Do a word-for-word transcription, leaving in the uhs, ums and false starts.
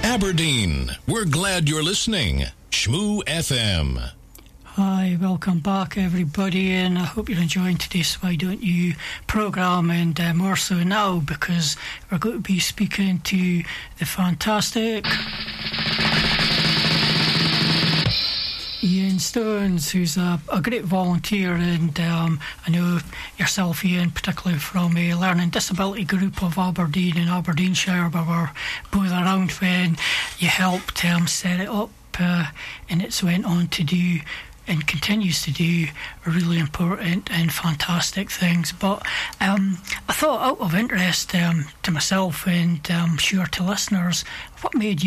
Aberdeen, we're glad you're listening. Shmoo F M. Hi, welcome back everybody, and I hope you're enjoying today's Why Don't You programme, and uh, more so now because we're going to be speaking to the fantastic Ian Stones, who's a, a great volunteer, and um, I know yourself, Ian, particularly from a learning disability group of Aberdeen and Aberdeenshire, where we're both around when you helped um, set it up, uh, and it's went on to do and continues to do really important and fantastic things. But um, I thought, out of interest um, to myself and um, sure to listeners, what made you